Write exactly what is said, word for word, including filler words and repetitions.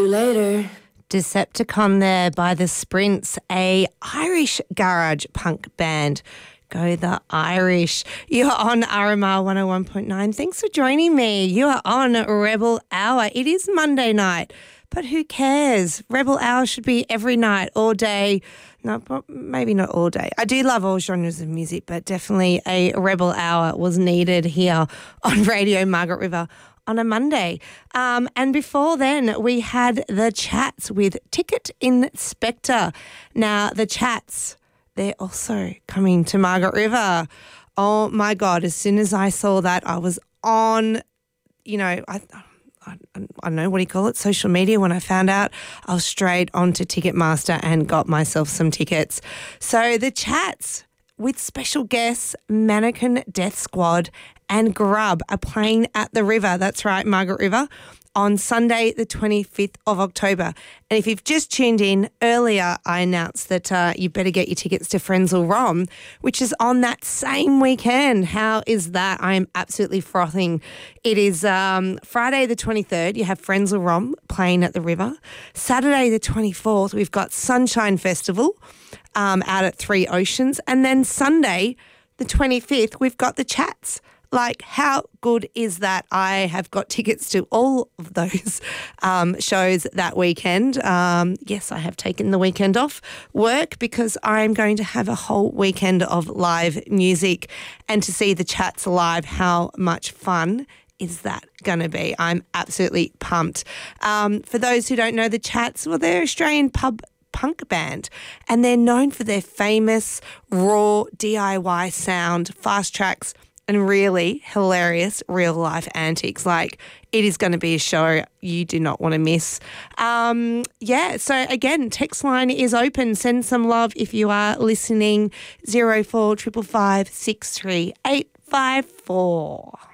you later. Decepticon there by the Sprints, a Irish garage punk band. Go the Irish. You are on R M R one oh one point nine. Thanks for joining me. You are on Rebel Hour. It is Monday night, but who cares? Rebel Hour should be every night, all day. No, maybe not all day. I do love all genres of music, but definitely a Rebel Hour was needed here on Radio Margaret River on a Monday. Um, and before then, we had the Chats with Ticket Inspector. Now, the Chats, they're also coming to Margaret River. Oh, my God. As soon as I saw that, I was on, you know, I, I, I don't know, what do you call it, social media. When I found out, I was straight onto Ticketmaster and got myself some tickets. So the Chats with special guests, Mannequin Death Squad and Grub are playing at the River. That's right, Margaret River, on Sunday the twenty-fifth of October. And if you've just tuned in, earlier I announced that uh, you better get your tickets to Frenzal Rom, which is on that same weekend. How is that? I am absolutely frothing. It is um, Friday the twenty-third, you have Frenzal Rom playing at the River. Saturday the twenty-fourth, we've got Sunshine Festival um, out at Three Oceans. And then Sunday the twenty-fifth, we've got the Chats. Like, how good is that? I have got tickets to all of those um, shows that weekend. Um, yes, I have taken the weekend off work because I'm going to have a whole weekend of live music, and to see the Chats live, how much fun is that going to be? I'm absolutely pumped. Um, for those who don't know the Chats, well, they're Australian pub punk band, and they're known for their famous raw D I Y sound, fast tracks, and really hilarious real-life antics. Like, it is going to be a show you do not want to miss. Um, yeah, so again, text line is open. Send some love if you are listening. zero four five five six three eight five four.